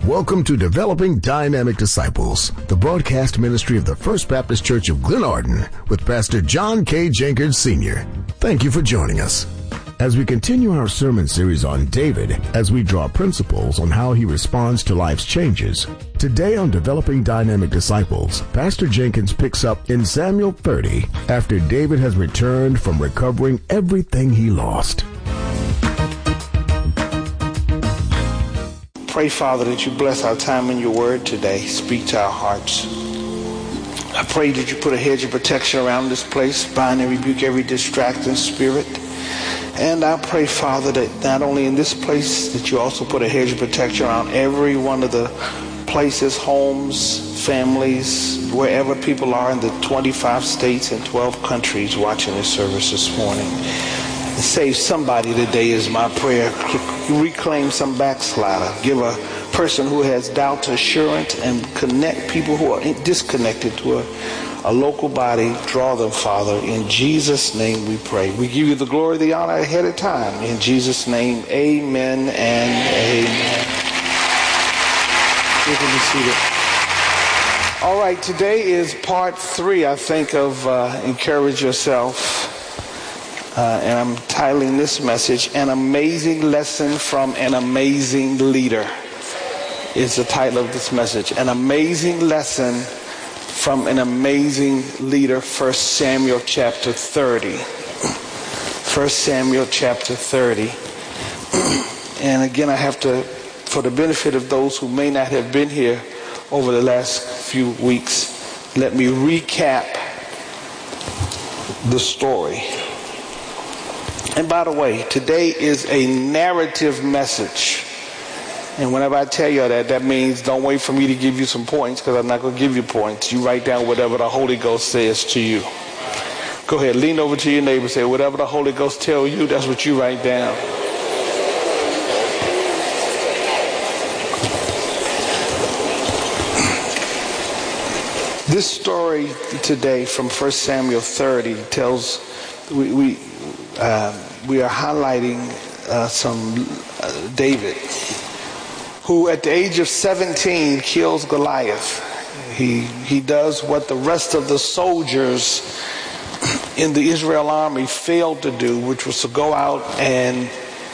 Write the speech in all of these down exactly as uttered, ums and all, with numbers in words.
Welcome to Developing Dynamic Disciples, the broadcast ministry of the First Baptist Church of Glenarden with Pastor John K. Jenkins Senior Thank you for joining us. As we continue our sermon series on David, as we draw principles on how he responds to life's changes, today on Developing Dynamic Disciples, Pastor Jenkins picks up in Samuel thirty after David has returned from recovering everything he lost. Pray, Father, that you bless our time in your word today. Speak to our hearts. I pray that you put a hedge of protection around this place, bind and rebuke every distracting spirit. And I pray, Father, that not only in this place, that you also put a hedge of protection around every one of the places, homes, families, wherever people are in the twenty-five states and twelve countries watching this service this morning. Save somebody today is my prayer. Reclaim some backslider. Give a person who has doubt assurance and connect people who are disconnected to a, a local body. Draw them, Father. In Jesus' name we pray. We give you the glory, the honor ahead of time. In Jesus' name, amen and amen. You can be seated. All right, today is part three, I think, of uh, Encourage Yourself. Uh, and I'm titling this message, An Amazing Lesson from an Amazing Leader is the title of this message. An Amazing Lesson from an Amazing Leader, First Samuel chapter thirty. First Samuel chapter thirty. And again, I have to, for the benefit of those who may not have been here over the last few weeks, let me recap the story. And by the way, today is a narrative message. And whenever I tell you that, that means don't wait for me to give you some points, because I'm not going to give you points. You write down whatever the Holy Ghost says to you. Go ahead, lean over to your neighbor and say, whatever the Holy Ghost tells you, that's what you write down. This story today from First Samuel thirty tells, we, we Uh, we are highlighting uh, some uh, David, who at the age of seventeen kills Goliath. He he does what the rest of the soldiers in the Israel army failed to do, which was to go out and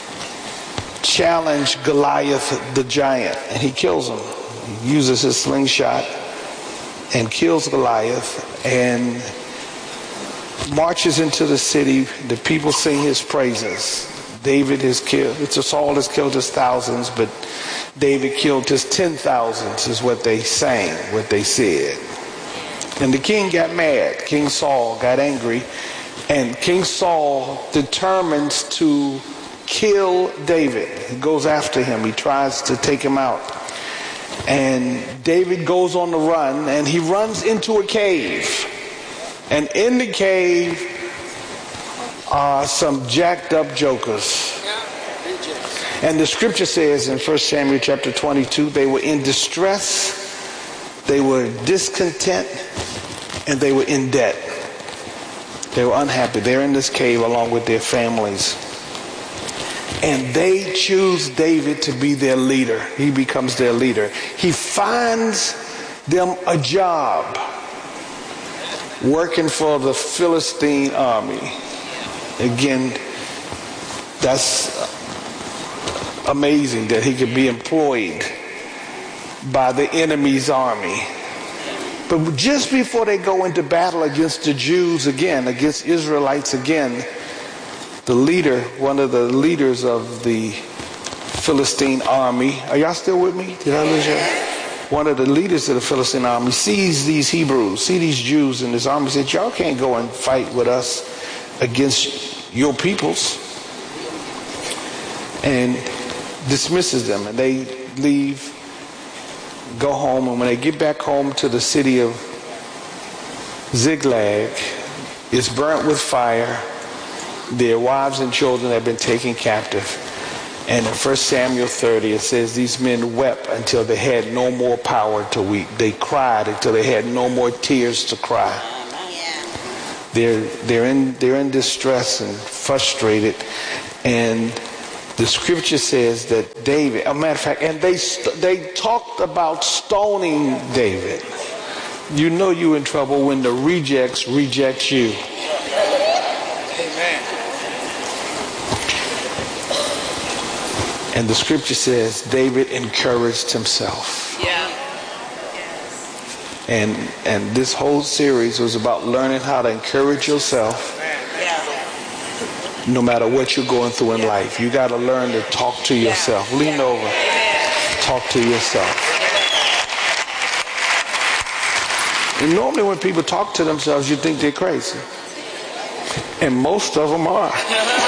challenge Goliath the giant, and he kills him. He uses his slingshot and kills Goliath and marches into the city. The people sing his praises. David is killed. It's Saul has killed his thousands, but David killed his ten thousands is what they sang, what they said. And the king got mad. King Saul got angry, and King Saul determines to kill David. He goes after him. He tries to take him out. And David goes on the run, and he runs into a cave. And in the cave are some jacked up jokers. And the scripture says in First Samuel chapter twenty-two, they were in distress, they were discontent, and they were in debt. They were unhappy. They're in this cave along with their families. And they choose David to be their leader. He becomes their leader. He finds them a job working for the Philistine army. Again, that's amazing that he could be employed by the enemy's army. But just before they go into battle against the Jews again, against Israelites again, the leader, one of the leaders of the Philistine army, are y'all still with me? Did I lose you? One of the leaders of the Philistine army sees these Hebrews, see these Jews in this army, said, y'all can't go and fight with us against your peoples, and dismisses them. And they leave, go home, and when they get back home to the city of Ziklag, it's burnt with fire. Their wives and children have been taken captive. And in First Samuel thirty, it says these men wept until they had no more power to weep. They cried until they had no more tears to cry. They're they're in they're in distress and frustrated, and the scripture says that David, a matter of fact, and they they talked about stoning David. You know you're in trouble when the rejects reject you. Amen. And the scripture says David encouraged himself. Yeah. And and this whole series was about learning how to encourage yourself. Yeah. No matter what you're going through in Yeah. life, you got to learn to talk to yourself. Yeah. Lean Yeah. over, Amen. talk to yourself. And normally when people talk to themselves, you think they're crazy. And most of them are.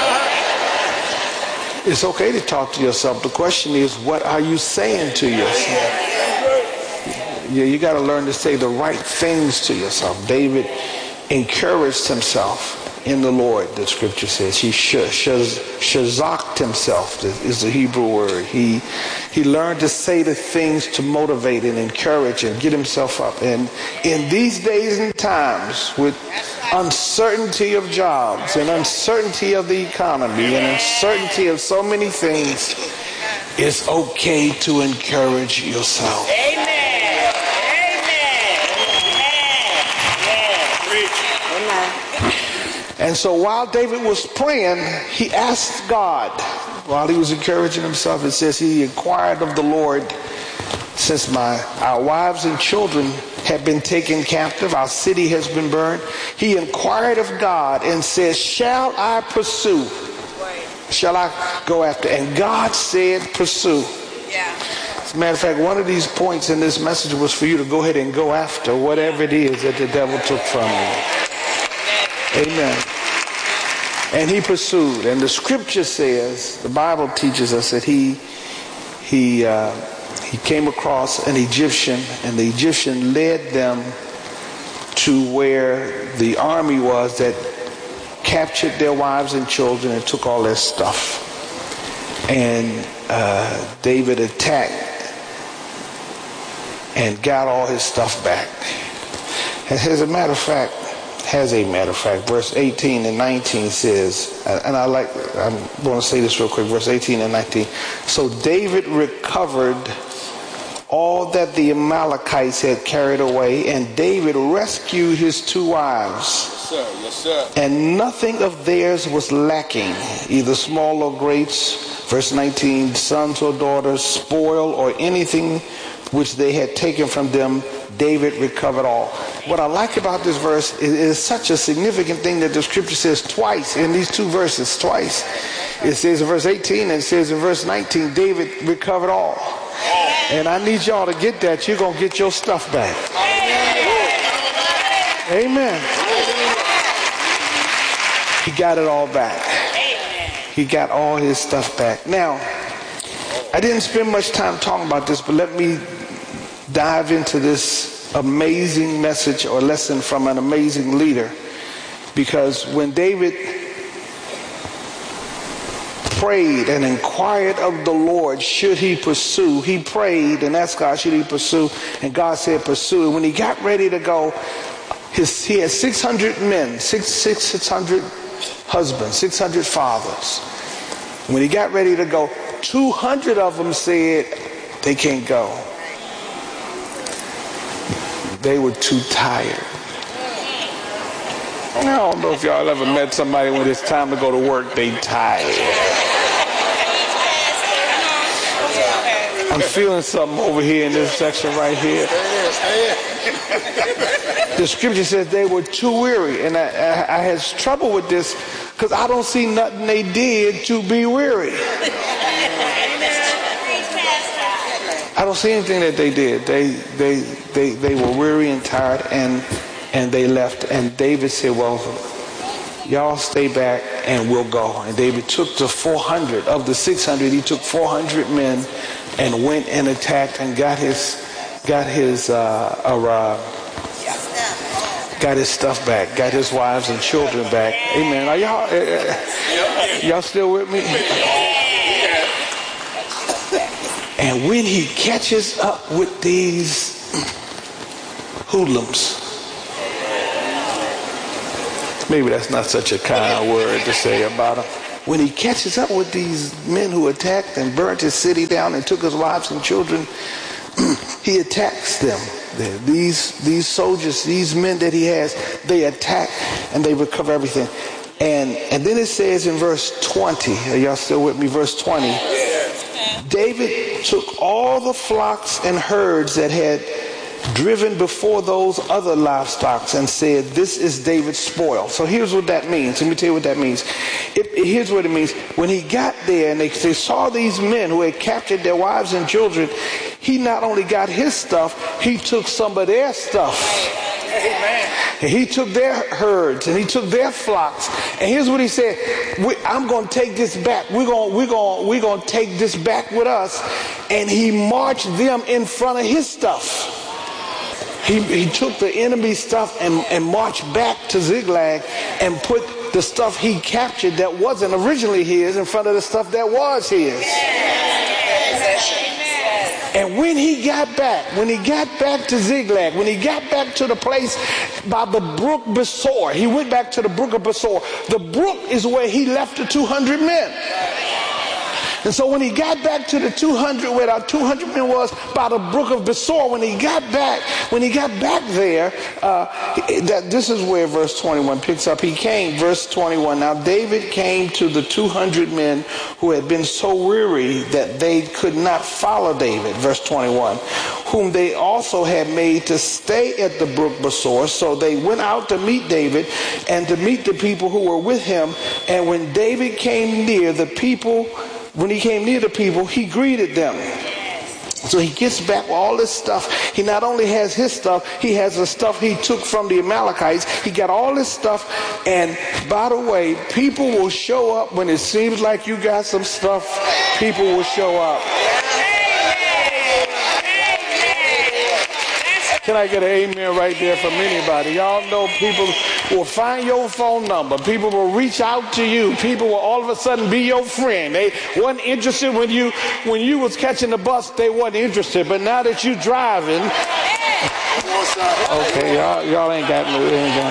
It's okay to talk to yourself. The question is, what are you saying to yourself? Yeah, you got to learn to say the right things to yourself. David encouraged himself in the Lord, the scripture says. He shazaked himself, is the Hebrew word. He he learned to say the things to motivate and encourage and get himself up. And in these days and times, with uncertainty of jobs and uncertainty of the economy and uncertainty of so many things, it's okay to encourage yourself. Amen. And so while David was praying, he asked God, while he was encouraging himself, it says he inquired of the Lord, since my our wives and children have been taken captive, our city has been burned. He inquired of God and said, shall I pursue? Shall I go after? And God said, pursue. Yeah. As a matter of fact, one of these points in this message was for you to go ahead and go after whatever it is that the devil took from you. Amen. And he pursued. And the scripture says, the Bible teaches us that he he uh, he came across an Egyptian, and the Egyptian led them to where the army was that captured their wives and children and took all their stuff. And uh, David attacked and got all his stuff back. And as a matter of fact, As a matter of fact, verse eighteen and nineteen says, and I like, I'm going to say this real quick, verse eighteen and nineteen. So David recovered all that the Amalekites had carried away, and David rescued his two wives. Yes, sir. Yes, sir. And nothing of theirs was lacking, either small or great. Verse nineteen, sons or daughters, spoil, or anything which they had taken from them, David recovered all. What I like about this verse is it is such a significant thing that the scripture says twice in these two verses, twice. It says in verse eighteen and it says in verse nineteen, David recovered all. And I need y'all to get that. You're going to get your stuff back. Amen. He got it all back. He got all his stuff back. Now, I didn't spend much time talking about this, but let me dive into this amazing message or lesson from an amazing leader. Because when David prayed and inquired of the Lord, should he pursue, he prayed and asked God, should he pursue? And God said, pursue. And when he got ready to go, his, he had six hundred men, six, six, six hundred husbands, six hundred fathers. When he got ready to go, two hundred of them said they can't go. They were too tired. I don't know if y'all ever met somebody when it's time to go to work, they tired. I'm feeling something over here in this section right here. The scripture says they were too weary, and I, I, I had trouble with this because I don't see nothing they did to be weary. I don't see anything that they did. They they they they were weary and tired, and and they left. And David said, well, y'all stay back and we'll go. And David took the four hundred of the six hundred. He took four hundred men and went and attacked and got his got his uh, uh, got his stuff back, got his wives and children back. Amen. Are y'all uh, y'all still with me? And when he catches up with these hoodlums, maybe that's not such a kind word to say about them. when he catches up with these men who attacked and burnt his city down and took his wives and children, he attacks them. These, these soldiers, these men that he has, they attack and they recover everything. And, and then it says in verse twenty, are y'all still with me? Verse twenty. David took all the flocks and herds that had driven before those other livestock and said, this is David's spoil. So here's what that means. Let me tell you what that means. It, it, here's what it means. When he got there and they, they saw these men who had captured their wives and children, he not only got his stuff, he took some of their stuff. Amen. He took their herds and he took their flocks. And here's what he said: we, I'm going to take this back. We're going we're going we're going to take this back with us. And he marched them in front of his stuff. He, he took the enemy's stuff and, and marched back to Ziklag and put the stuff he captured that wasn't originally his in front of the stuff that was his. And when he got back, when he got back to Ziklag, when he got back to the place by the brook Besor, he went back to the brook of Besor. The brook is where he left the two hundred men. And so when he got back to the two hundred, where our two hundred men was, by the brook of Besor, when he got back, when he got back there, uh, that this is where verse twenty-one picks up. He came, verse twenty-one. Now David came to the two hundred men who had been so weary that they could not follow David, verse twenty-one, whom they also had made to stay at the brook Besor. So they went out to meet David and to meet the people who were with him. And when David came near the people, When he came near the people, he greeted them. So he gets back with all this stuff. He not only has his stuff, he has the stuff he took from the Amalekites. He got all this stuff. And by the way, people will show up when it seems like you got some stuff. People will show up. Can I get an amen right there from anybody? Y'all know people will find your phone number. People will reach out to you. People will all of a sudden be your friend. They wasn't interested when you when you was catching the bus. They wasn't interested. But now that you driving, okay, y'all y'all ain't got no. Ain't got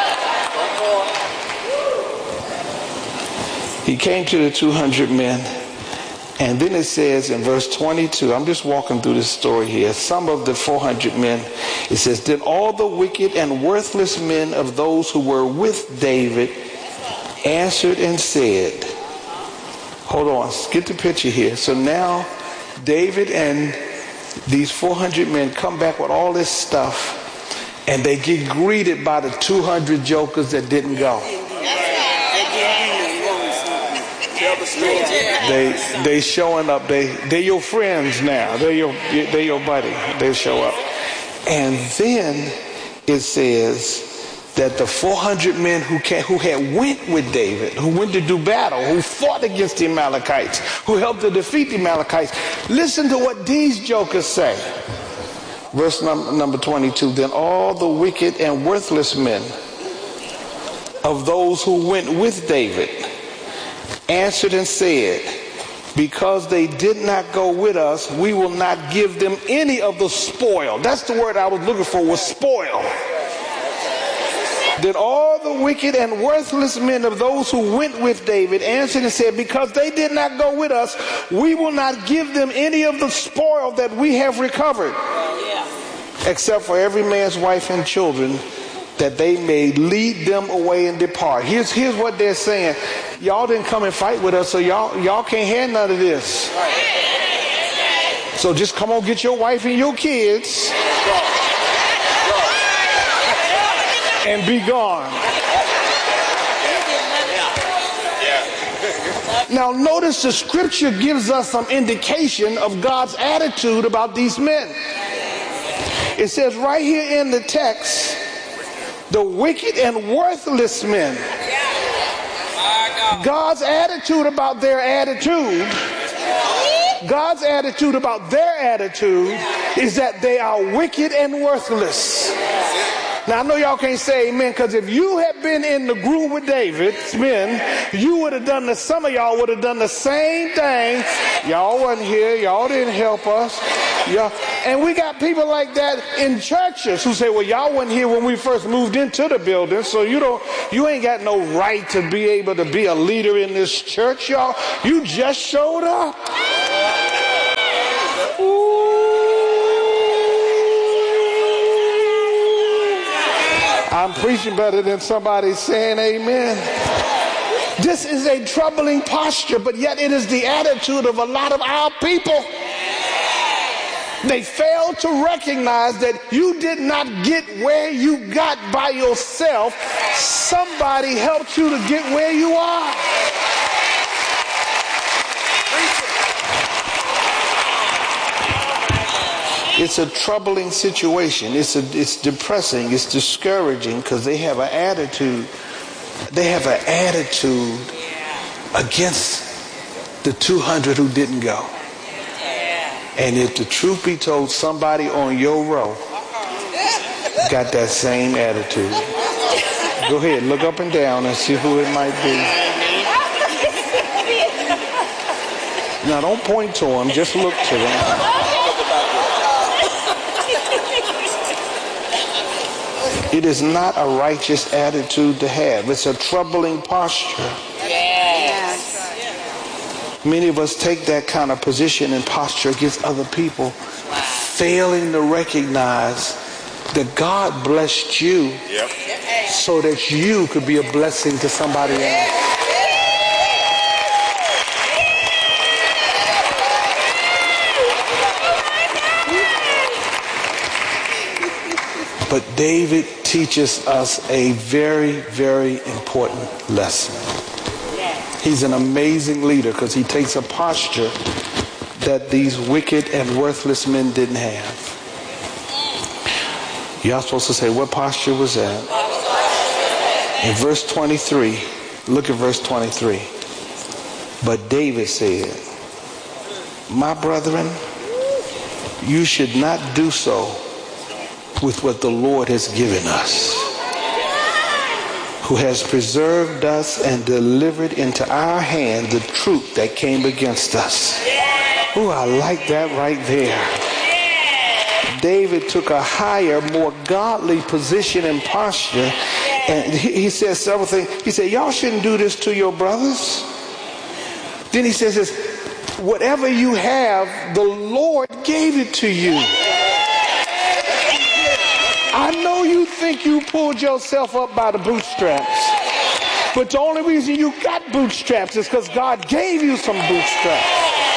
no. He came to the two hundred men. And then it says in verse twenty-two, I'm just walking through this story here. Some of the four hundred men, it says, then all the wicked and worthless men of those who were with David answered and said, hold on, get the picture here. So now David and these four hundred men come back with all this stuff, and they get greeted by the two hundred jokers that didn't go. They they showing up. They they your friends now. They're your they your buddy. They show up, and then it says that the four hundred men who came, who had went with David, who went to do battle, who fought against the Amalekites, who helped to defeat the Amalekites. Listen to what these jokers say. Verse number, number twenty-two. Then all the wicked and worthless men of those who went with David answered and said, because they did not go with us, we will not give them any of the spoil. That's the word I was looking for, was spoil. Then all the wicked and worthless men of those who went with David answered and said, because they did not go with us, we will not give them any of the spoil that we have recovered, except for every man's wife and children, that they may lead them away and depart. Here's here's what they're saying. Y'all didn't come and fight with us, so y'all y'all can't have none of this. So just come on, get your wife and your kids and be gone. Now notice the scripture gives us some indication of God's attitude about these men. It says right here in the text, the wicked and worthless men. God's attitude about their attitude, God's attitude about their attitude is that they are wicked and worthless. Now I know y'all can't say amen, because if you had been in the group with David's men, you would have done the, some of y'all would have done the same thing. Y'all wasn't here, y'all didn't help us. Y'all, And we got people like that in churches who say, well, y'all weren't here when we first moved into the building, so you don't, you ain't got no right to be able to be a leader in this church, y'all. You just showed up. I'm preaching better than somebody saying amen. This is a troubling posture, but yet it is the attitude of a lot of our people. They fail to recognize that you did not get where you got by yourself. Somebody helped you to get where you are. It's a troubling situation. It's a, it's depressing. It's discouraging because they have an attitude. They have an attitude against the two hundred who didn't go. And if the truth be told, somebody on your row got that same attitude. Go ahead, look up and down and see who it might be. Now don't point to them, just look to them. It is not a righteous attitude to have. It's a troubling posture. Yes. Many of us take that kind of position and posture against other people, failing to recognize that God blessed you yep. so that you could be a blessing to somebody else. But David teaches us a very, very important lesson. He's an amazing leader because he takes a posture that these wicked and worthless men didn't have. Y'all supposed to say, what posture was that? In verse twenty-three, look at verse twenty-three. But David said, my brethren, you should not do so with what the Lord has given us, who has preserved us and delivered into our hand the truth that came against us. Oh, I like that right there. David took a higher, more godly position and posture, and he, he says several things. He said, y'all shouldn't do this to your brothers. Then he says this, whatever you have, the Lord gave it to you. I know you think you pulled yourself up by the bootstraps, but the only reason you got bootstraps is because God gave you some bootstraps.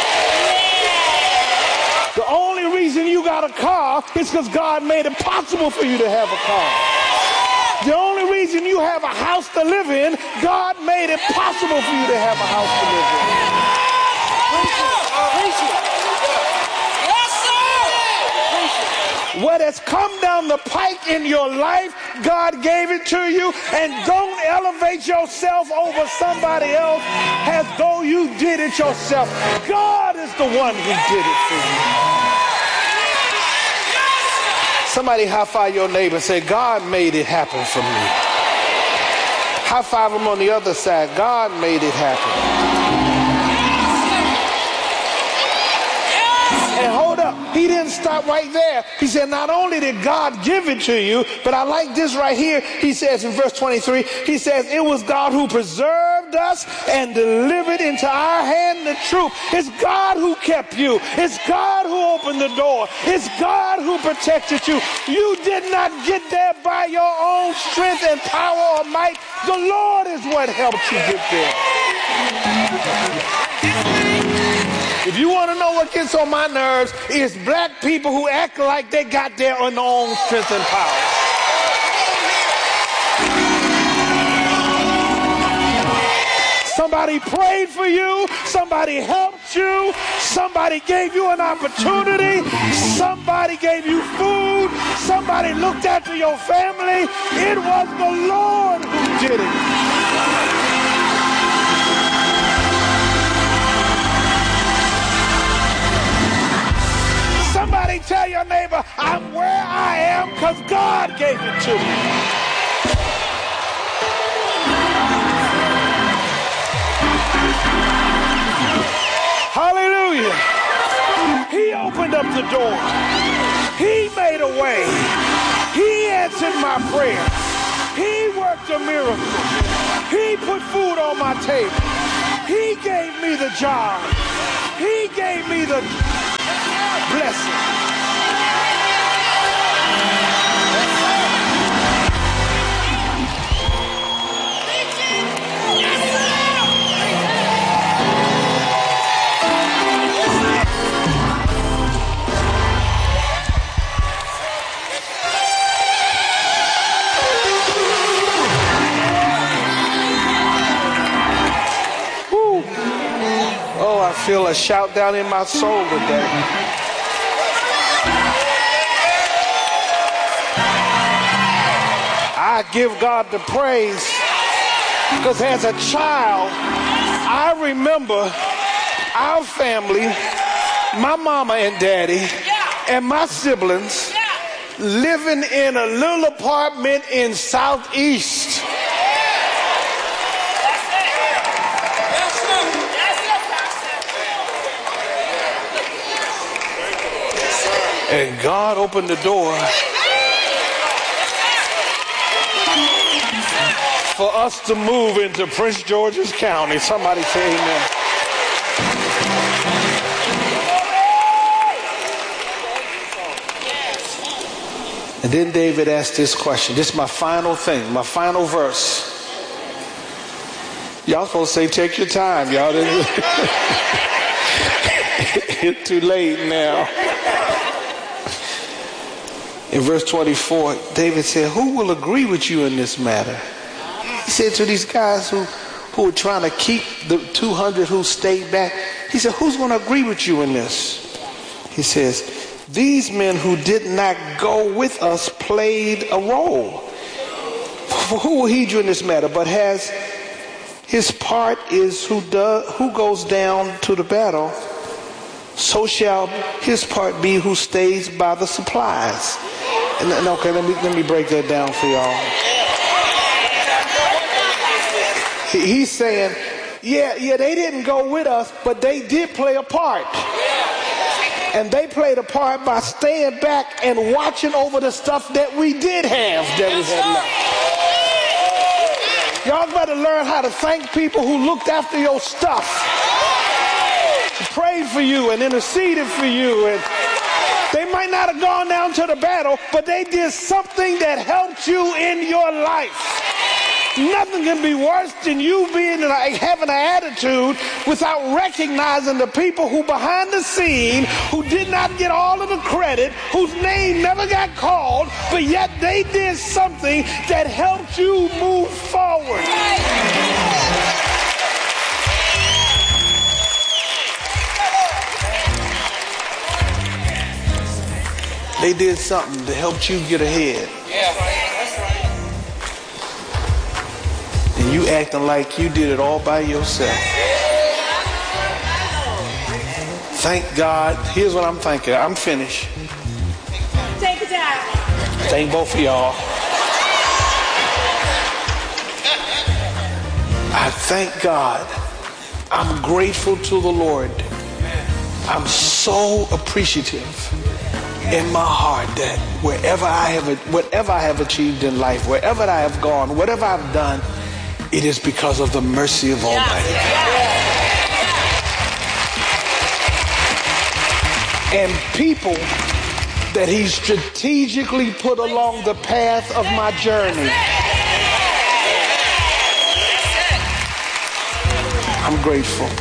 The only reason you got a car is because God made it possible for you to have a car. The only reason you have a house to live in, God made it possible for you to have a house to live in. What has come down the pike in your life, God gave it to you, and don't elevate yourself over somebody else as though you did it yourself. God is the one who did it for you. Somebody high five your neighbor and say, God made it happen for me. High five them on the other side. God made it happen. And hold up, he didn't stop right there. He said, not only did God give it to you, but I like this right here. He says in verse twenty-three, he says, it was God who preserved us and delivered into our hand the truth. It's God who kept you. It's God who opened the door. It's God who protected you. You did not get there by your own strength and power or might. The Lord is what helped you get there. If you want to know what gets on my nerves, it's black people who act like they got there on their own strength and power. Somebody prayed for you, somebody helped you, somebody gave you an opportunity, somebody gave you food, somebody looked after your family. It was the Lord who did it. Somebody tell your neighbor, I'm where I am because God gave it to me. Hallelujah. He opened opened up the door. He made a way. He answered my prayer. He worked a miracle. He put food on my table. He gave me the job. He gave me the blessing. I feel a shout down in my soul today. I give God the praise because as a child, I remember our family, my mama and daddy, and my siblings living in a little apartment in Southeast. And God opened the door for us to move into Prince George's County. Somebody say amen. And then David asked this question. This is my final thing, my final verse. Y'all supposed to say, take your time, y'all. It's too late now. In verse twenty-four, David said, who will agree with you in this matter? He said to these guys who, who were trying to keep the two hundred who stayed back, he said, who's going to agree with you in this? He says, these men who did not go with us played a role. For who will heed you in this matter? But has his part is who does, who goes down to the battle, so shall his part be who stays by the supplies. And, and okay, let me let me break that down for y'all. He, he's saying, yeah, yeah, they didn't go with us, but they did play a part. And they played a part by staying back and watching over the stuff that we did have that we had left. Y'all better learn how to thank people who looked after your stuff, prayed for you and interceded for you. And they might not have gone down to the battle, but they did something that helped you in your life. Nothing can be worse than you being like having an attitude without recognizing the people who behind the scene, who did not get all of the credit, whose name never got called, but yet they did something that helped you move forward. They did something to help you get ahead. And you acting like you did it all by yourself. Thank God. Here's what I'm thinking. I'm finished. Take it out. Thank both of y'all. I thank God. I'm grateful to the Lord. I'm so appreciative in my heart that wherever I have, whatever I have achieved in life, wherever I have gone, whatever I've done, it is because of the mercy of Almighty God. And people that He strategically put along the path of my journey. I'm grateful.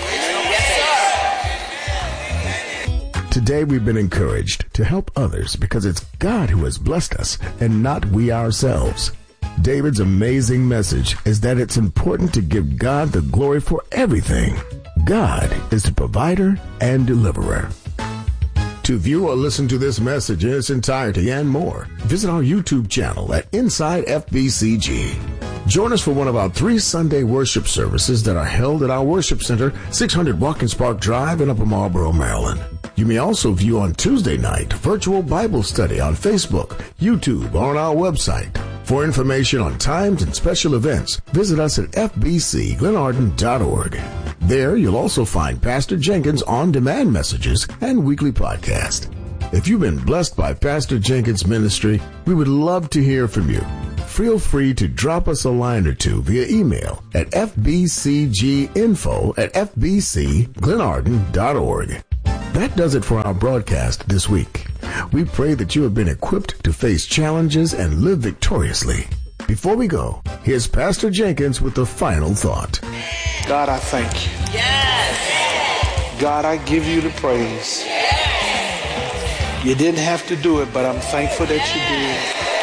Today we've been encouraged to help others because it's God who has blessed us and not we ourselves. David's amazing message is that it's important to give God the glory for everything. God is the provider and deliverer. To view or listen to this message in its entirety and more, visit our YouTube channel at Inside F B C G. Join us for one of our three Sunday worship services that are held at our worship center, six hundred Watkins Park Drive in Upper Marlboro, Maryland. You may also view on Tuesday night virtual Bible study on Facebook, YouTube, or on our website. For information on times and special events, visit us at f b c glenarden dot org. There, you'll also find Pastor Jenkins' on-demand messages and weekly podcast. If you've been blessed by Pastor Jenkins' ministry, we would love to hear from you. Feel free to drop us a line or two via email at f b c g info at f b c glenarden dot org. That does it for our broadcast this week. We pray that you have been equipped to face challenges and live victoriously. Before we go, here's Pastor Jenkins with the final thought. God, I thank you. Yes. God, I give you the praise. Yes. You didn't have to do it, but I'm thankful that you did.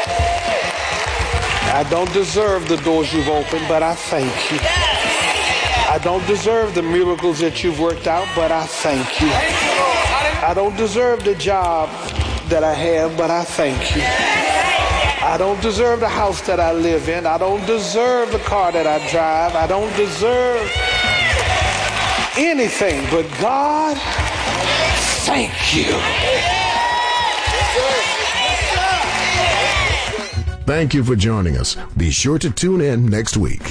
I don't deserve the doors you've opened, but I thank you. I don't deserve the miracles that you've worked out, but I thank you. I don't deserve the job that I have, but I thank you. I don't deserve the house that I live in. I don't deserve the car that I drive. I don't deserve anything, but God, thank you. Thank you for joining us. Be sure to tune in next week.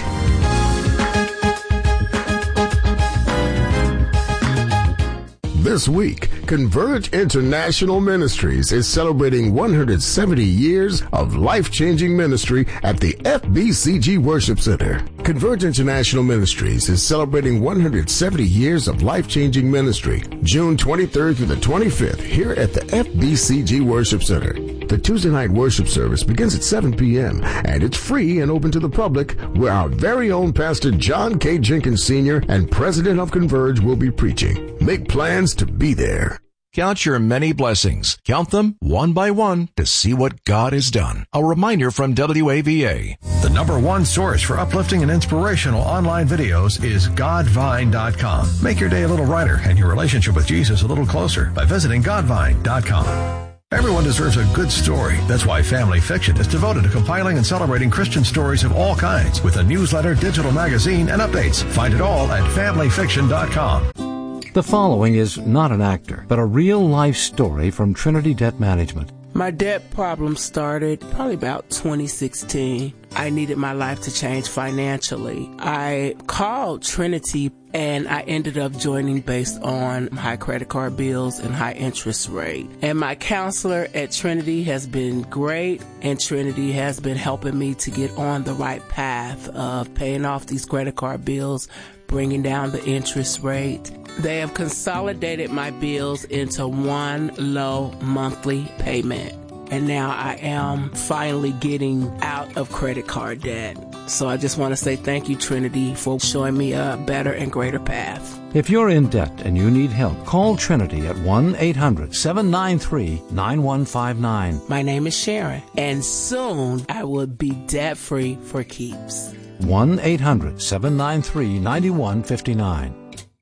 This week, Converge International Ministries is celebrating one hundred seventy years of life-changing ministry at the F B C G Worship Center. Converge International Ministries is celebrating one hundred seventy years of life-changing ministry, June twenty-third through the twenty-fifth, here at the F B C G Worship Center. The Tuesday night worship service begins at seven p.m., and it's free and open to the public, where our very own Pastor John K. Jenkins Senior and President of Converge will be preaching. Make plans to be there. Count your many blessings. Count them one by one to see what God has done. A reminder from W A V A. The number one source for uplifting and inspirational online videos is godvine dot com. Make your day a little brighter and your relationship with Jesus a little closer by visiting godvine dot com. Everyone deserves a good story. That's why Family Fiction is devoted to compiling and celebrating Christian stories of all kinds with a newsletter, digital magazine, and updates. Find it all at family fiction dot com. The following is not an actor, but a real-life story from Trinity Debt Management. My debt problem started probably about twenty sixteen. I needed my life to change financially. I called Trinity and I ended up joining based on high credit card bills and high interest rate. And my counselor at Trinity has been great, and Trinity has been helping me to get on the right path of paying off these credit card bills, bringing down the interest rate. They have consolidated my bills into one low monthly payment. And now I am finally getting out of credit card debt. So I just want to say thank you, Trinity, for showing me a better and greater path. If you're in debt and you need help, call Trinity at one eight hundred seven nine three nine one five nine. My name is Sharon, and soon I will be debt-free for keeps. one eight hundred seven nine three nine one five nine.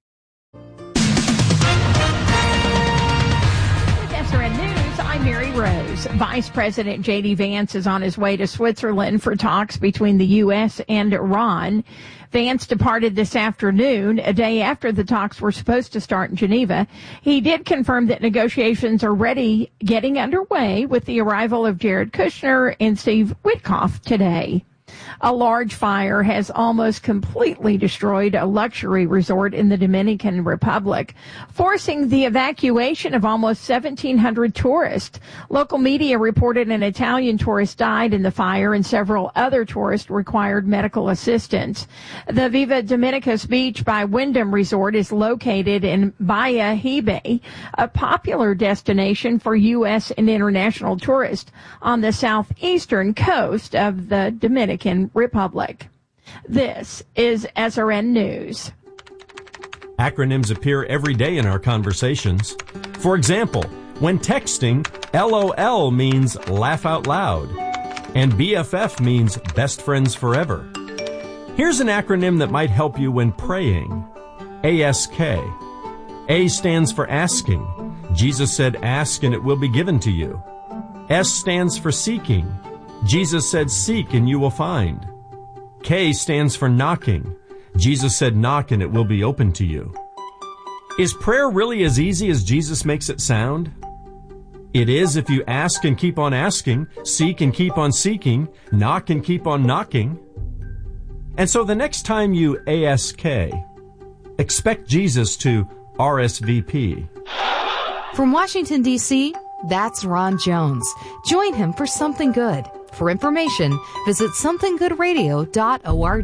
S R N News, I'm Mary Rose. Vice President J D. Vance is on his way to Switzerland for talks between the U S and Iran. Vance departed this afternoon, a day after the talks were supposed to start in Geneva. He did confirm that negotiations are ready, getting underway with the arrival of Jared Kushner and Steve Witkoff today. A large fire has almost completely destroyed a luxury resort in the Dominican Republic, forcing the evacuation of almost seventeen hundred tourists. Local media reported an Italian tourist died in the fire and several other tourists required medical assistance. The Viva Dominicos Beach by Wyndham Resort is located in Bahia Hibe, a popular destination for U S and international tourists on the southeastern coast of the Dominican Republic. This is S R N News. Acronyms appear every day in our conversations. For example, when texting, L O L means laugh out loud, and B F F means best friends forever. Here's an acronym that might help you when praying. A S K. A stands for asking. Jesus said, ask and it will be given to you. S stands for seeking. Jesus said, seek and you will find. K stands for knocking. Jesus said, knock and it will be open to you. Is prayer really as easy as Jesus makes it sound? It is if you ask and keep on asking, seek and keep on seeking, knock and keep on knocking. And so the next time you A S K, Expect Jesus to R S V P. From Washington, D C, that's Ron Jones. Join him for Something Good. For information, visit something good radio dot org.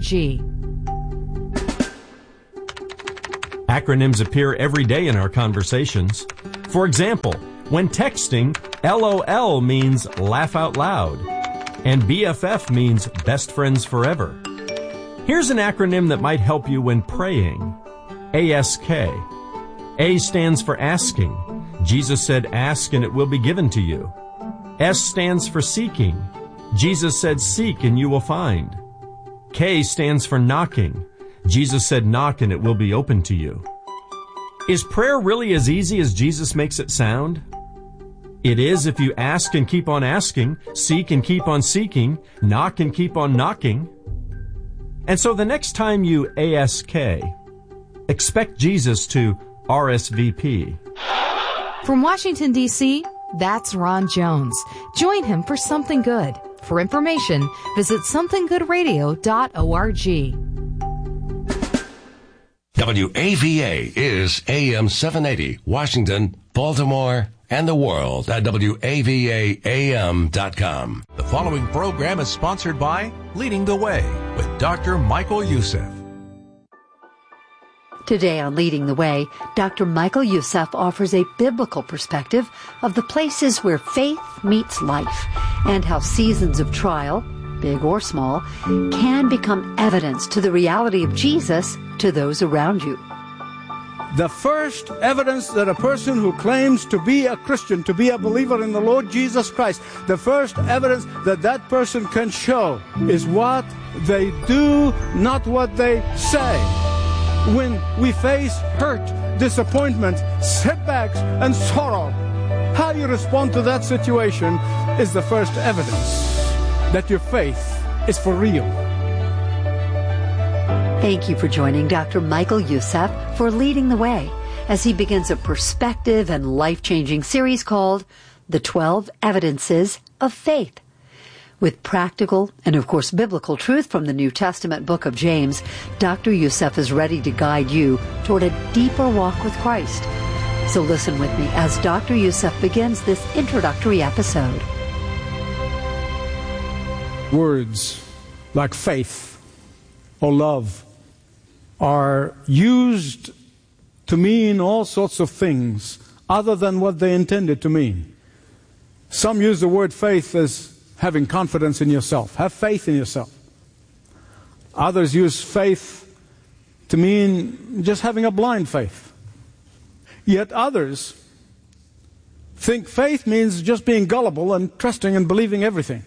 Acronyms appear every day in our conversations. For example, when texting, LOL means laugh out loud, and B F F means best friends forever. Here's an acronym that might help you when praying. A S K. A stands for asking. Jesus said, ask and it will be given to you. S stands for seeking. Jesus said, seek and you will find. K stands for knocking. Jesus said, knock and it will be open to you. Is prayer really as easy as Jesus makes it sound? It is if you ask and keep on asking, seek and keep on seeking, knock and keep on knocking. And so the next time you A S K, expect Jesus to R S V P. From Washington, D C, that's Ron Jones. Join him for Something Good. For information, visit something good radio dot org. W A V A is A M seven eighty, Washington, Baltimore, and the world at W A V A A M dot com. The following program is sponsored by Leading the Way with Doctor Michael Youssef. Today on Leading the Way, Doctor Michael Youssef offers a biblical perspective of the places where faith meets life and how seasons of trial, big or small, can become evidence to the reality of Jesus to those around you. The first evidence that a person who claims to be a Christian, to be a believer in the Lord Jesus Christ, the first evidence that that person can show is what they do, not what they say. When we face hurt, disappointment, setbacks, and sorrow, how you respond to that situation is the first evidence that your faith is for real. Thank you for joining Doctor Michael Youssef for Leading the Way as he begins a perspective and life-changing series called The twelve Evidences of Faith. With practical and, of course, biblical truth from the New Testament book of James, Doctor Youssef is ready to guide you toward a deeper walk with Christ. So listen with me as Doctor Youssef begins this introductory episode. Words like faith or love are used to mean all sorts of things other than what they intended to mean. Some use the word faith as having confidence in yourself. Have faith in yourself. Others use faith to mean just having a blind faith. Yet others think faith means just being gullible and trusting and believing everything.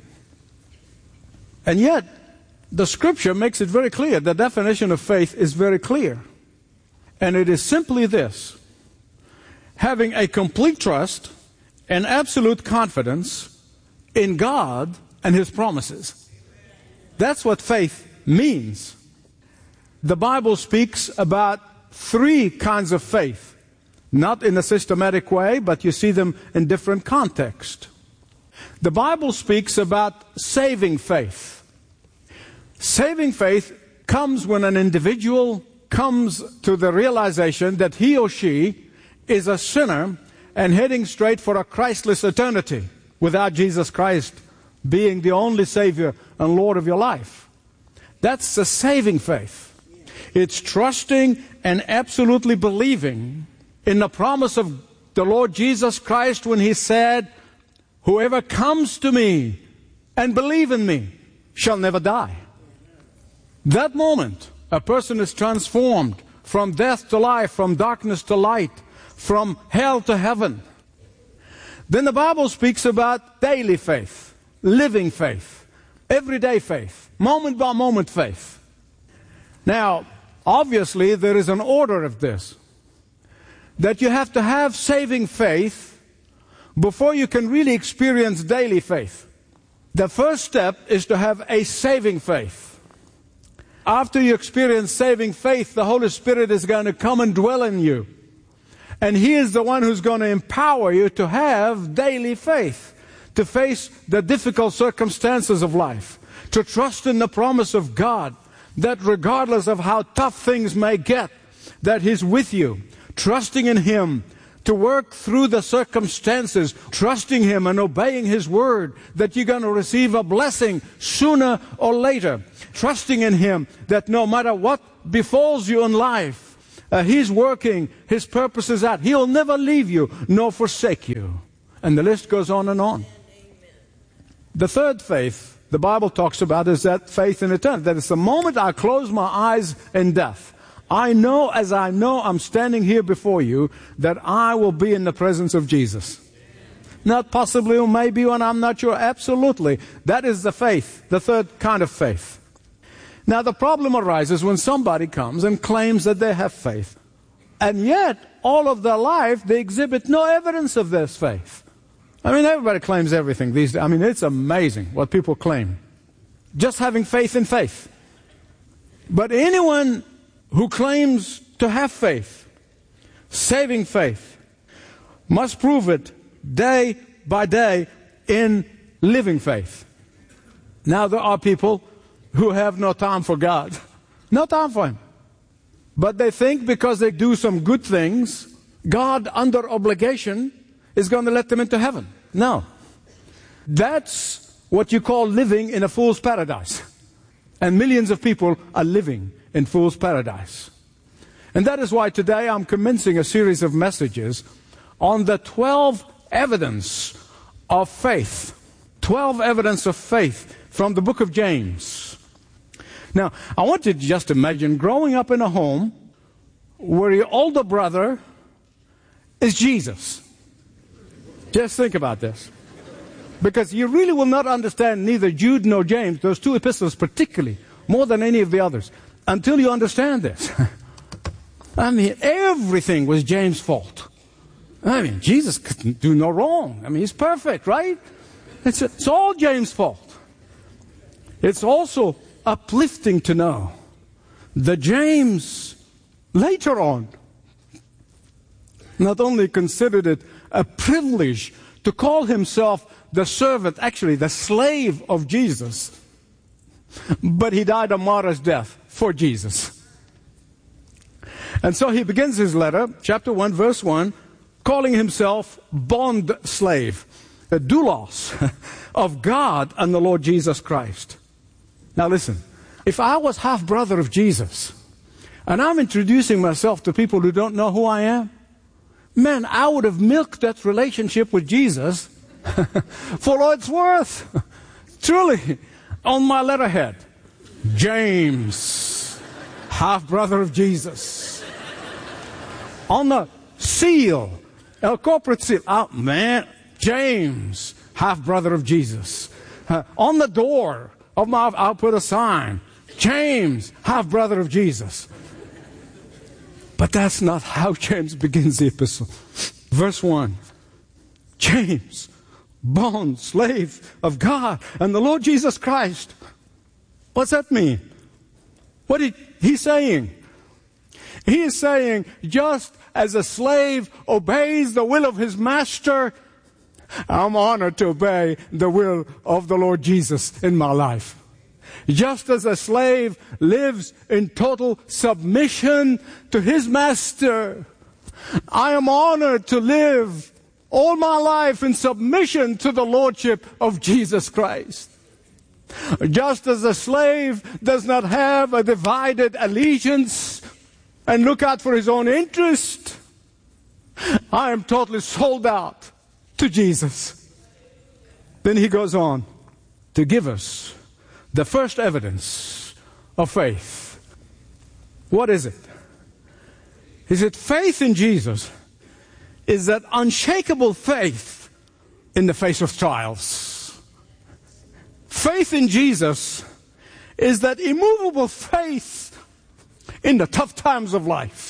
And yet, the Scripture makes it very clear. The definition of faith is very clear. And it is simply this: having a complete trust and absolute confidence in God and His promises. That's what faith means. The Bible speaks about three kinds of faith. Not in a systematic way, but you see them in different contexts. The Bible speaks about saving faith. Saving faith comes when an individual comes to the realization that he or she is a sinner and heading straight for a Christless eternity without Jesus Christ being the only Savior and Lord of your life. That's the saving faith. It's trusting and absolutely believing in the promise of the Lord Jesus Christ when He said, "Whoever comes to me and believe in me shall never die." That moment, a person is transformed from death to life, from darkness to light, from hell to heaven. Then the Bible speaks about daily faith, living faith, everyday faith, moment by moment faith. Now, obviously, there is an order of this. That you have to have saving faith before you can really experience daily faith. The first step is to have a saving faith. After you experience saving faith, the Holy Spirit is going to come and dwell in you. And He is the one who's going to empower you to have daily faith, to face the difficult circumstances of life, to trust in the promise of God, that regardless of how tough things may get, that He's with you, trusting in Him to work through the circumstances, trusting Him and obeying His word, that you're going to receive a blessing sooner or later, trusting in Him that no matter what befalls you in life, uh, He's working His purposes out. He'll never leave you nor forsake you. And the list goes on and on. The third faith the Bible talks about is that faith in eternity. That is the moment I close my eyes in death, I know, as I know I'm standing here before you, that I will be in the presence of Jesus. Not possibly or maybe when I'm not sure. Absolutely. That is the faith, the third kind of faith. Now the problem arises when somebody comes and claims that they have faith, and yet all of their life they exhibit no evidence of this faith. I mean, everybody claims everything these days. I mean, it's amazing what people claim. Just having faith in faith. But anyone who claims to have faith, saving faith, must prove it day by day in living faith. Now there are people who have no time for God. No time for Him. But they think because they do some good things, God, under obligation, is going to let them into heaven. No. That's what you call living in a fool's paradise. And millions of people are living in fool's paradise. And that is why today I'm commencing a series of messages on the twelve evidence of faith. twelve evidence of faith from the book of James. Now, I want you to just imagine growing up in a home where your older brother is Jesus. Just think about this. Because you really will not understand neither Jude nor James, those two epistles particularly, more than any of the others, until you understand this. I mean, everything was James' fault. I mean, Jesus couldn't do no wrong. I mean, He's perfect, right? It's, it's all James' fault. It's also uplifting to know that James, later on, not only considered it a privilege to call himself the servant, actually the slave of Jesus, but he died a martyr's death for Jesus. And so he begins his letter, chapter one, verse one, calling himself bond slave, a doulos of God and the Lord Jesus Christ. Now listen, if I was half brother of Jesus, and I'm introducing myself to people who don't know who I am, man, I would have milked that relationship with Jesus for all it's worth. Truly, on my letterhead, James, half brother of Jesus. On the seal, a corporate seal, oh man, James, half brother of Jesus. Uh, on the door of my, I'll put a sign, James, half brother of Jesus. But that's not how James begins the epistle. Verse one, James, bond slave of God and the Lord Jesus Christ. What's that mean? What is he saying? He is saying, just as a slave obeys the will of his master, I'm honored to obey the will of the Lord Jesus in my life. Just as a slave lives in total submission to his master, I am honored to live all my life in submission to the lordship of Jesus Christ. Just as a slave does not have a divided allegiance and look out for his own interest, I am totally sold out to Jesus. Then he goes on to give us the first evidence of faith. What is it? He said faith in Jesus is that unshakable faith in the face of trials. Faith in Jesus is that immovable faith in the tough times of life.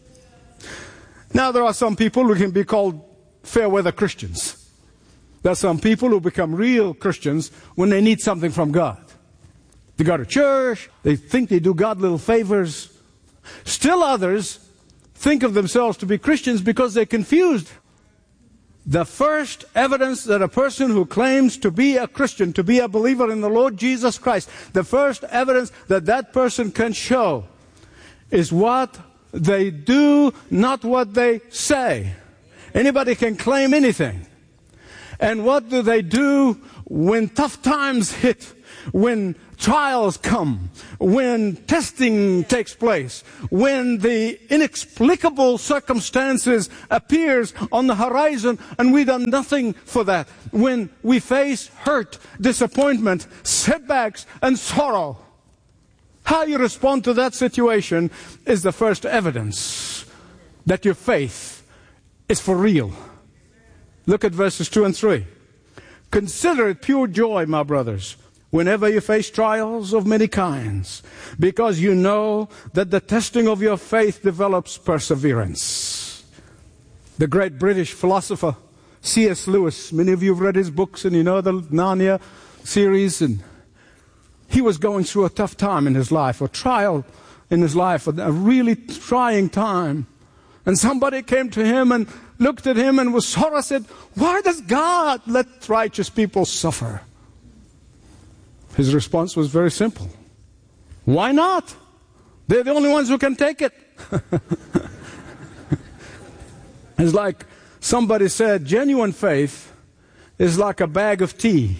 Now there are some people who can be called fair weather Christians. There are some people who become real Christians when they need something from God. They go to church, they think they do God little favors. Still others think of themselves to be Christians because they're confused. The first evidence that a person who claims to be a Christian, to be a believer in the Lord Jesus Christ, the first evidence that that person can show is what they do not what they say. Anybody can claim anything. And what do they do when tough times hit? When trials come, when testing takes place, when the inexplicable circumstances appears on the horizon and we've done nothing for that, when we face hurt, disappointment, setbacks, and sorrow. How you respond to that situation is the first evidence that your faith is for real. Look at verses two and three. Consider it pure joy, my brothers, whenever you face trials of many kinds, because you know that the testing of your faith develops perseverance. The great British philosopher C S Lewis, many of you have read his books and you know the Narnia series, and he was going through a tough time in his life, a trial in his life, a really trying time. And somebody came to him and looked at him and was sorry, said, "Why does God let righteous people suffer?" His response was very simple. Why not? They're the only ones who can take it. It's like somebody said, genuine faith is like a bag of tea.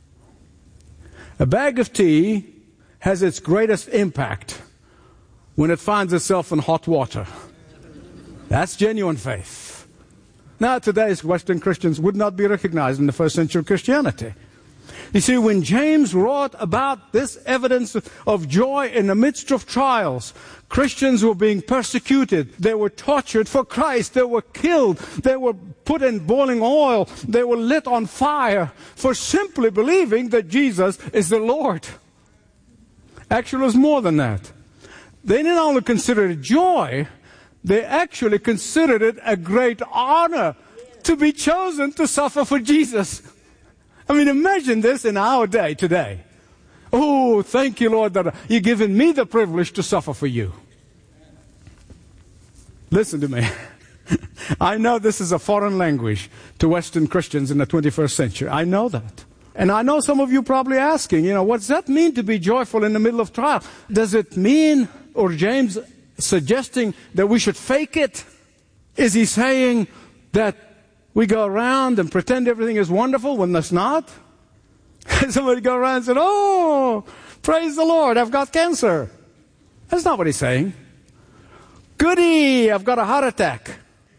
A bag of tea has its greatest impact when it finds itself in hot water. That's genuine faith. Now, today's Western Christians would not be recognized in the first century Christianity. You see, when James wrote about this evidence of joy in the midst of trials, Christians were being persecuted. They were tortured for Christ. They were killed. They were put in boiling oil. They were lit on fire for simply believing that Jesus is the Lord. Actually, it was more than that. They didn't only consider it joy, they actually considered it a great honor to be chosen to suffer for Jesus. I mean, imagine this in our day today. Oh, thank you, Lord, that you've given me the privilege to suffer for you. Listen to me. I know this is a foreign language to Western Christians in the twenty-first century. I know that. And I know some of you probably asking, you know, what's that mean to be joyful in the middle of trial? Does it mean, or James suggesting that we should fake it? Is he saying that we go around and pretend everything is wonderful when that's not? Somebody go around and say, "Oh, praise the Lord, I've got cancer." That's not what he's saying. "Goody, I've got a heart attack."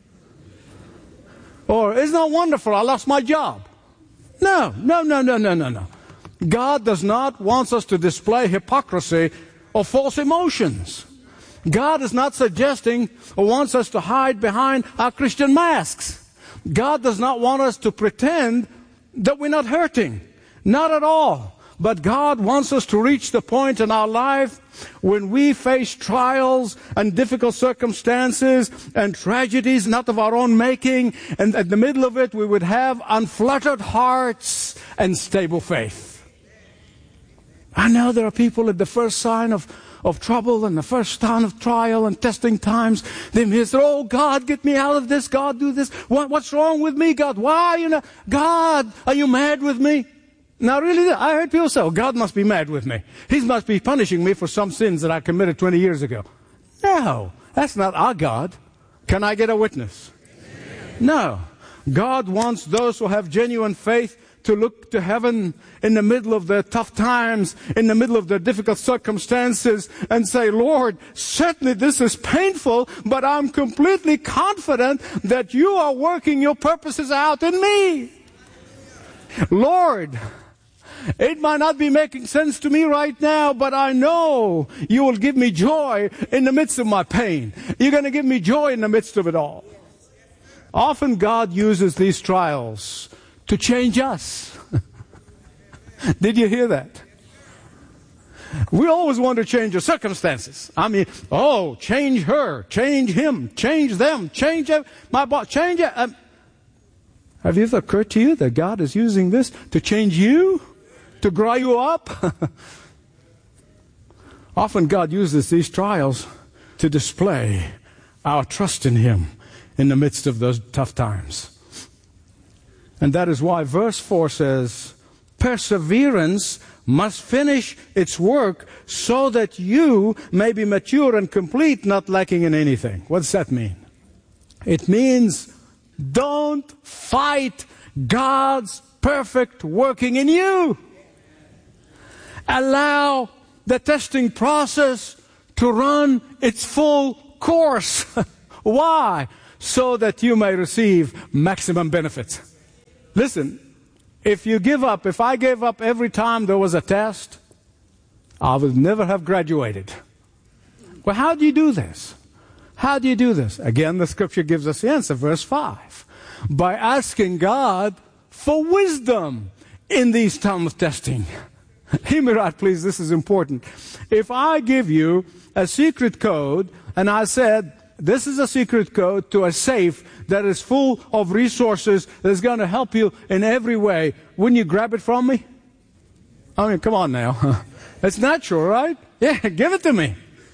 Or, "Isn't that wonderful, I lost my job." No, no, no, no, no, no, no. God does not want us to display hypocrisy or false emotions. God is not suggesting or wants us to hide behind our Christian masks. God does not want us to pretend that we're not hurting. Not at all. But God wants us to reach the point in our life when we face trials and difficult circumstances and tragedies not of our own making, and at the middle of it we would have unfluttered hearts and stable faith. I know there are people at the first sign of of trouble and the first sign of trial and testing times, they may say, "Oh, God, get me out of this. God, do this. What, what's wrong with me, God? Why, you know, God, are you mad with me?" Now, really, I heard people say, "Oh, God must be mad with me. He must be punishing me for some sins that I committed twenty years ago." No, that's not our God. Can I get a witness? No. God wants those who have genuine faith to look to heaven in the middle of the tough times, in the middle of the difficult circumstances, and say, "Lord, certainly this is painful, but I'm completely confident that you are working your purposes out in me. Lord, it might not be making sense to me right now, but I know you will give me joy in the midst of my pain. You're going to give me joy in the midst of it all." Often God uses these trials to change us. Did you hear that? We always want to change the circumstances. I mean, oh, change her, change him, change them, change my boss, change it. Um, have it ever occurred to you that God is using this to change you, to grow you up? Often God uses these trials to display our trust in Him in the midst of those tough times. And that is why verse four says, perseverance must finish its work so that you may be mature and complete, not lacking in anything. What does that mean? It means don't fight God's perfect working in you. Allow the testing process to run its full course. Why? So that you may receive maximum benefits. Listen, if you give up, if I gave up every time there was a test, I would never have graduated. Well, how do you do this? How do you do this? Again, the scripture gives us the answer, verse five. By asking God for wisdom in these times of testing. Hear me right, please, this is important. If I give you a secret code, and I said, this is a secret code to a safe that is full of resources that is going to help you in every way, wouldn't you grab it from me? I mean, come on now. It's natural, right? Yeah, give it to me.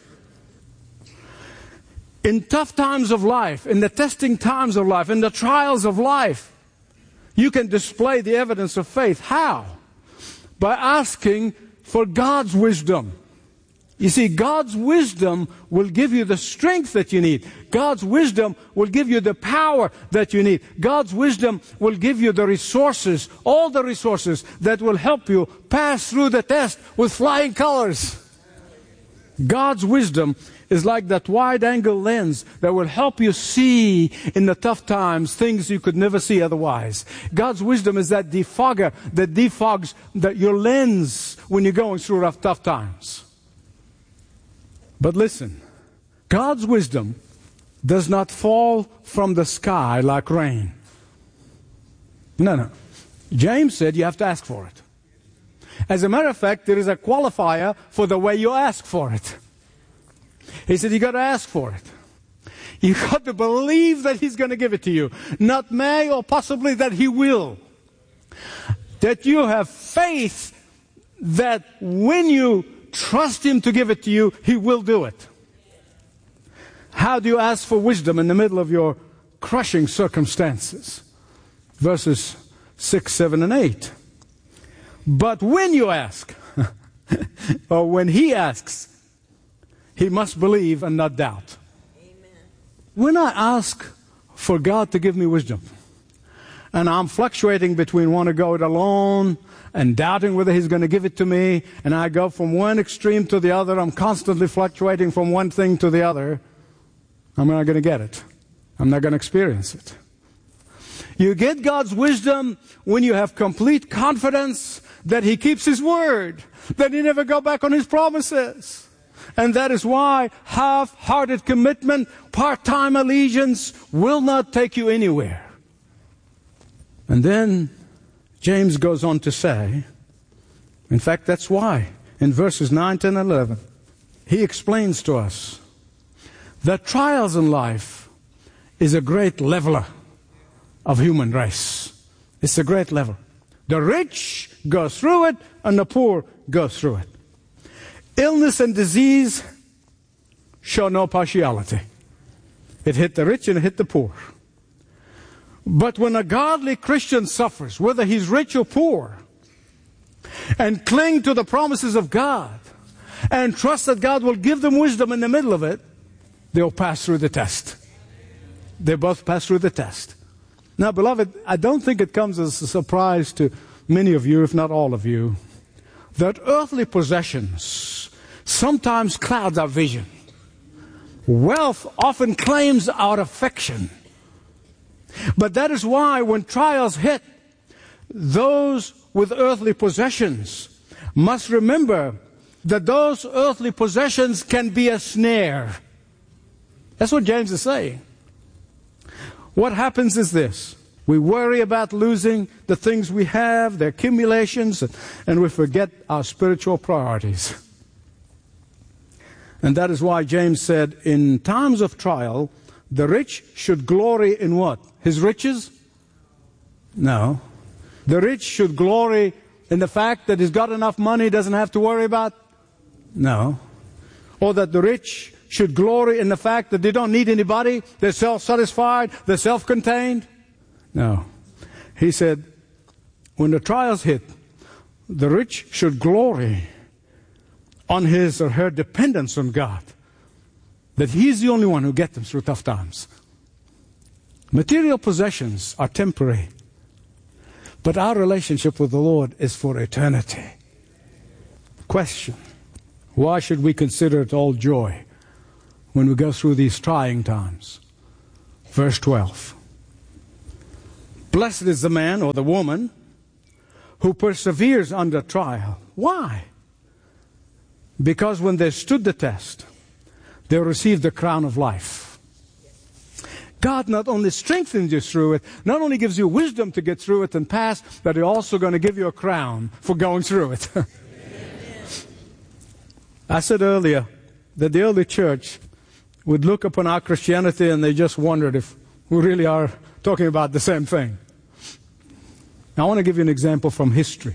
In tough times of life, in the testing times of life, in the trials of life, you can display the evidence of faith. How? By asking for God's wisdom. You see, God's wisdom will give you the strength that you need. God's wisdom will give you the power that you need. God's wisdom will give you the resources, all the resources that will help you pass through the test with flying colors. God's wisdom is like that wide-angle lens that will help you see in the tough times things you could never see otherwise. God's wisdom is that defogger that defogs the, your lens when you're going through rough, tough times. But listen, God's wisdom does not fall from the sky like rain. No, no. James said you have to ask for it. As a matter of fact, there is a qualifier for the way you ask for it. He said you got to ask for it. You got to believe that He's going to give it to you. Not may or possibly that He will. That you have faith that when you trust Him to give it to you, He will do it. How do you ask for wisdom in the middle of your crushing circumstances? Verses six, seven, and eight. But when you ask, or when He asks, he must believe and not doubt. Amen. When I ask for God to give me wisdom, and I'm fluctuating between want to go it alone and doubting whether He's going to give it to me, and I go from one extreme to the other, I'm constantly fluctuating from one thing to the other, I'm not going to get it. I'm not going to experience it. You get God's wisdom when you have complete confidence that He keeps His word, that He never go back on His promises. And that is why half-hearted commitment, part-time allegiance will not take you anywhere. And then James goes on to say, in fact, that's why in verses nine, ten, and eleven, he explains to us that trials in life is a great leveler of human race. It's a great level. The rich go through it and the poor go through it. Illness and disease show no partiality. It hit the rich and it hit the poor. But when a godly Christian suffers, whether he's rich or poor, and cling to the promises of God, and trust that God will give them wisdom in the middle of it, they'll pass through the test. They both pass through the test. Now, beloved, I don't think it comes as a surprise to many of you, if not all of you, that earthly possessions sometimes clouds our vision. Wealth often claims our affection. But that is why when trials hit, those with earthly possessions must remember that those earthly possessions can be a snare. That's what James is saying. What happens is this. We worry about losing the things we have, the accumulations, and we forget our spiritual priorities. And that is why James said, in times of trial, the rich should glory in what? His riches? No. The rich should glory in the fact that he's got enough money, doesn't have to worry about? No. Or that the rich should glory in the fact that they don't need anybody, they're self-satisfied, they're self-contained? No. He said, when the trials hit, the rich should glory on his or her dependence on God, that he's the only one who gets them through tough times. Material possessions are temporary, but our relationship with the Lord is for eternity. Question: why should we consider it all joy when we go through these trying times? Verse twelve. Blessed is the man or the woman who perseveres under trial. Why? Because when they stood the test, they received the crown of life. God not only strengthens you through it, not only gives you wisdom to get through it and pass, but He's also going to give you a crown for going through it. I said earlier that the early church would look upon our Christianity and they just wondered if we really are talking about the same thing. Now, I want to give you an example from history.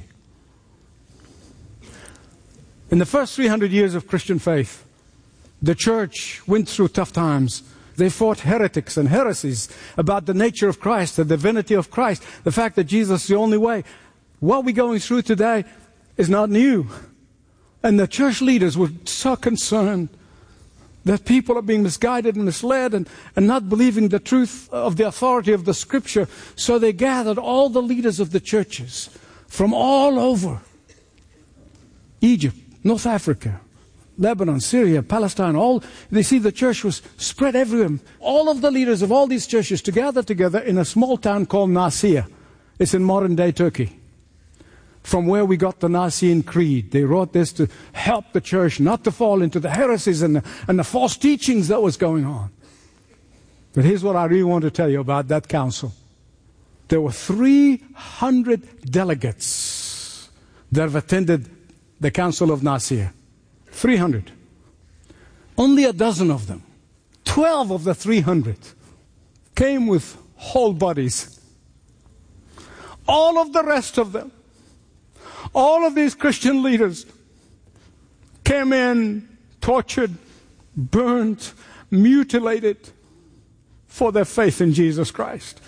In the first three hundred years of Christian faith, the church went through tough times. They fought heretics and heresies about the nature of Christ, the divinity of Christ, the fact that Jesus is the only way. What we're going through today is not new. And the church leaders were so concerned that people are being misguided and misled and, and not believing the truth of the authority of the Scripture. So they gathered all the leaders of the churches from all over Egypt, North Africa, Lebanon, Syria, Palestine. All they see the church was spread everywhere. All of the leaders of all these churches together together in a small town called Nicaea. It's in modern-day Turkey. From where we got the Nicene Creed. They wrote this to help the church not to fall into the heresies and the, and the false teachings that was going on. But here's what I really want to tell you about that council. There were three hundred delegates that have attended the Council of Nicaea. three hundred. Only a dozen of them, twelve of the three hundred, came with whole bodies. All of the rest of them, all of these Christian leaders came in tortured, burned, mutilated for their faith in Jesus Christ.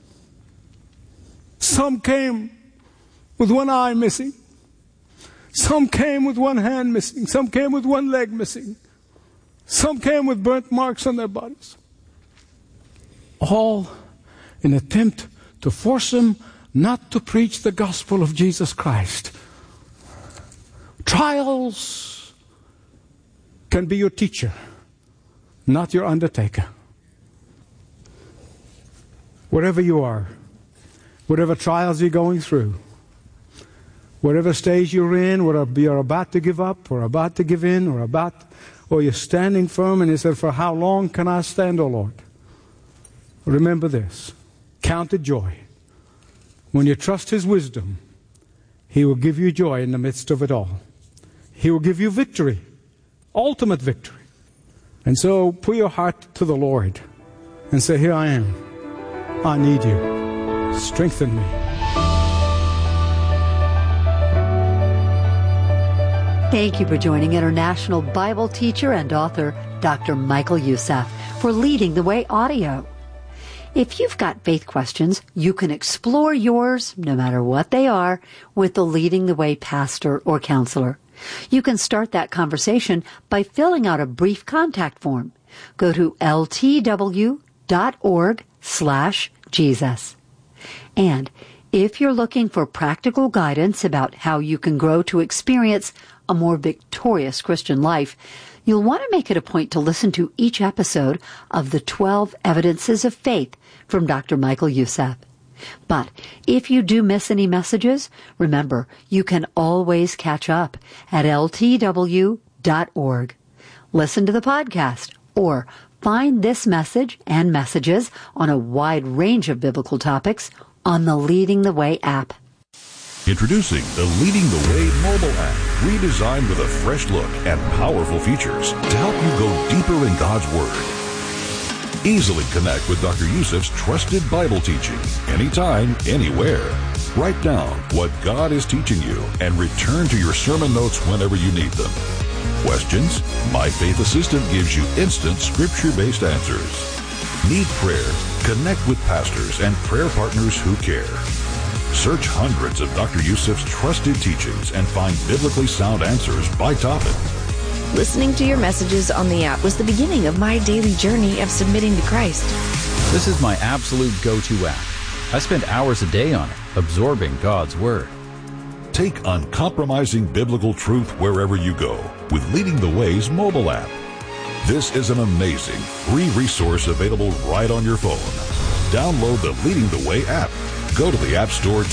Some came with one eye missing. Some came with one hand missing. Some came with one leg missing. Some came with burnt marks on their bodies. All in an attempt to force them not to preach the gospel of Jesus Christ. Trials can be your teacher, not your undertaker. Wherever you are, whatever trials you're going through, whatever stage you're in, whether you're about to give up or about to give in or about, or you're standing firm and you said, for how long can I stand, O Lord? Remember this. Count it joy. When you trust His wisdom, He will give you joy in the midst of it all. He will give you victory, ultimate victory. And so put your heart to the Lord and say, here I am. I need you. Strengthen me. Thank you for joining international Bible teacher and author Doctor Michael Youssef for Leading the Way Audio. If you've got faith questions, you can explore yours, no matter what they are, with the Leading the Way pastor or counselor. You can start that conversation by filling out a brief contact form. Go to ltw.org slash Jesus. And if you're looking for practical guidance about how you can grow to experience a more victorious Christian life, you'll want to make it a point to listen to each episode of the twelve Evidences of Faith from Doctor Michael Youssef. But if you do miss any messages, remember, you can always catch up at L T W dot org. Listen to the podcast or find this message and messages on a wide range of biblical topics on the Leading the Way app. Introducing the Leading the Way mobile app, redesigned with a fresh look and powerful features to help you go deeper in God's Word. Easily connect with Doctor Youssef's trusted Bible teaching, anytime, anywhere. Write down what God is teaching you and return to your sermon notes whenever you need them. Questions? My Faith Assistant gives you instant scripture-based answers. Need prayer? Connect with pastors and prayer partners who care. Search hundreds of Doctor Youssef's trusted teachings and find biblically sound answers by topic. Listening to your messages on the app was the beginning of my daily journey of submitting to Christ. This is my absolute go-to app. I spend hours a day on it, absorbing God's Word. Take uncompromising biblical truth wherever you go with Leading the Way's mobile app. This is an amazing free resource available right on your phone. Download the Leading the Way app. Go to the App Store